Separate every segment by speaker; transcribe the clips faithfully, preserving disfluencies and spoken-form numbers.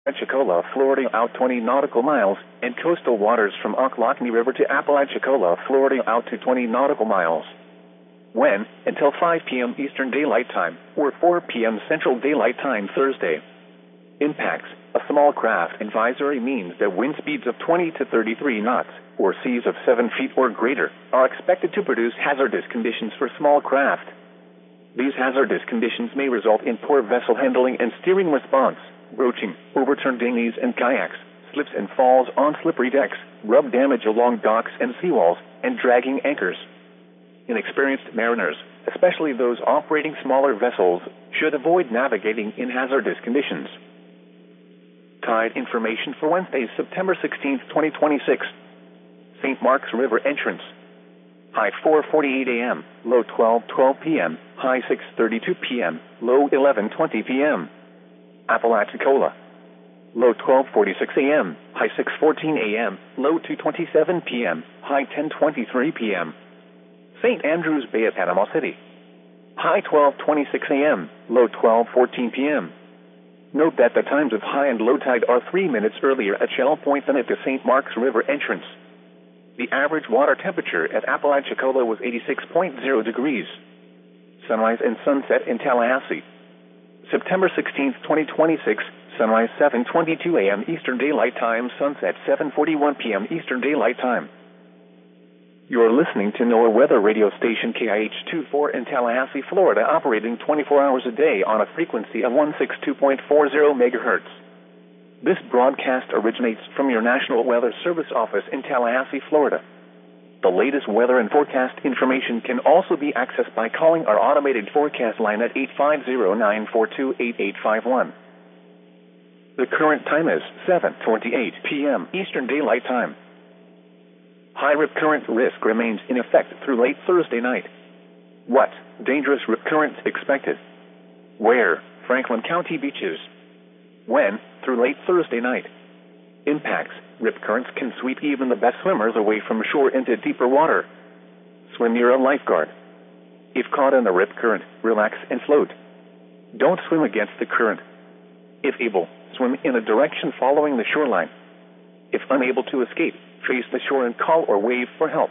Speaker 1: Apalachicola, Florida out twenty nautical miles, and coastal waters from Ocklawahamie River to Apalachicola, Florida out to twenty nautical miles. When, until five p m Eastern Daylight Time, or four p m Central Daylight Time Thursday. Impacts. A small craft advisory means that wind speeds of twenty to thirty-three knots, or seas of seven feet or greater, are expected to produce hazardous conditions for small craft. These hazardous conditions may result in poor vessel handling and steering response, broaching, overturned dinghies and kayaks, slips and falls on slippery decks, rub damage along docks and seawalls, and dragging anchors. Inexperienced mariners, especially those operating smaller vessels, should avoid navigating in hazardous conditions. Tide information for Wednesday, September sixteenth, twenty twenty-six. Saint Marks River entrance. High four forty-eight a m, low twelve twelve p m, high six thirty-two p m, low eleven twenty p m Apalachicola. Low twelve forty-six a m, high six fourteen a m, low two twenty-seven p m, high ten twenty-three p m Saint Andrews Bay at Panama City. High twelve twenty-six a m, low twelve fourteen p m Note that the times of high and low tide are three minutes earlier at Shell Point than at the Saint Marks River entrance. The average water temperature at Apalachicola was eighty-six point zero degrees. Sunrise and sunset in Tallahassee. September sixteenth, twenty twenty-six, sunrise seven twenty-two a m Eastern Daylight Time, sunset seven forty-one p m Eastern Daylight Time. You are listening to NOAA Weather Radio Station K I H twenty-four in Tallahassee, Florida, operating twenty-four hours a day on a frequency of one sixty-two point four zero megahertz. This broadcast originates from your National Weather Service office in Tallahassee, Florida. The latest weather and forecast information can also be accessed by calling our automated forecast line at eight five zero, nine four two, eight eight five one. The current time is seven twenty-eight p m Eastern Daylight Time. High rip current risk remains in effect through late Thursday night. What? Dangerous rip currents expected. Where? Franklin County beaches. When? Through late Thursday night. Impacts. Rip currents can sweep even the best swimmers away from shore into deeper water. Swim near a lifeguard. If caught in a rip current, relax and float. Don't swim against the current. If able, swim in a direction following the shoreline. If unable to escape, face the shore and call or wave for help.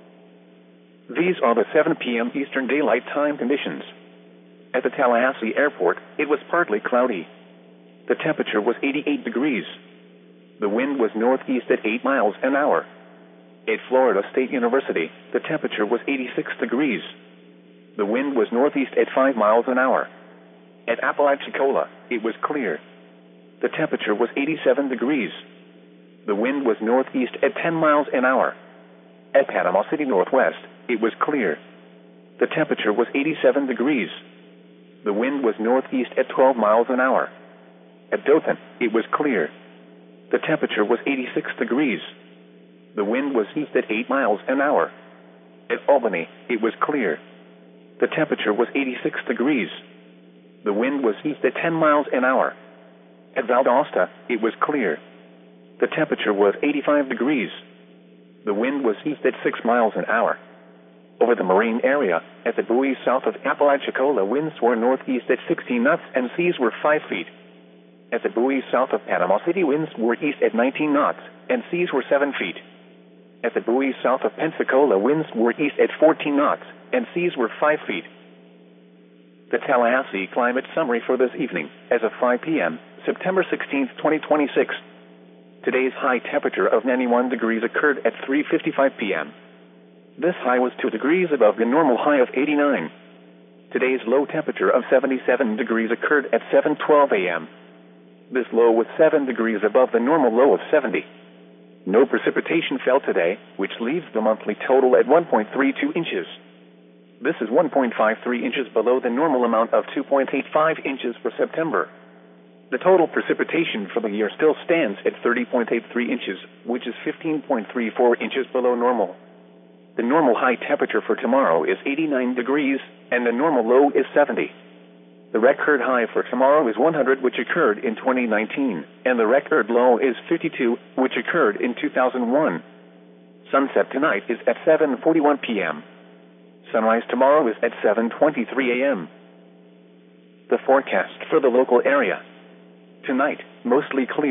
Speaker 1: These are the seven p m Eastern Daylight Time conditions. At the Tallahassee Airport, it was partly cloudy. The temperature was eighty-eight degrees. The wind was northeast at eight miles an hour. At Florida State University, the temperature was eighty-six degrees. The wind was northeast at five miles an hour. At Apalachicola, it was clear. The temperature was eighty-seven degrees. The wind was northeast at ten miles an hour. At Panama City Northwest, it was clear. The temperature was eighty-seven degrees. The wind was northeast at twelve miles an hour. At Dothan, it was clear. The temperature was eighty-six degrees. The wind was east at eight miles an hour. At Albany, it was clear. The temperature was eighty-six degrees. The wind was east at ten miles an hour. At Valdosta, it was clear. The temperature was eighty-five degrees. The wind was east at six miles an hour. Over the marine area, at the buoys south of Apalachicola, winds were northeast at sixteen knots and seas were five feet. At the buoys south of Panama City, winds were east at nineteen knots and seas were seven feet. At the buoys south of Pensacola, winds were east at fourteen knots and seas were five feet. The Tallahassee climate summary for this evening, as of five p m, September sixteenth, twenty twenty-six. Today's high temperature of ninety-one degrees occurred at three fifty-five p m This high was two degrees above the normal high of eighty-nine. Today's low temperature of seventy-seven degrees occurred at seven twelve a m This low was seven degrees above the normal low of seventy. No precipitation fell today, which leaves the monthly total at one point three two inches. This is one point five three inches below the normal amount of two point eight five inches for September. The total precipitation for the year still stands at thirty point eight three inches, which is fifteen point three four inches below normal. The normal high temperature for tomorrow is eighty-nine degrees, and the normal low is seventy. The record high for tomorrow is one hundred, which occurred in twenty nineteen, and the record low is fifty-two, which occurred in two thousand one. Sunset tonight is at seven forty-one p m Sunrise tomorrow is at seven twenty-three a m The forecast for the local area. Tonight, mostly clear.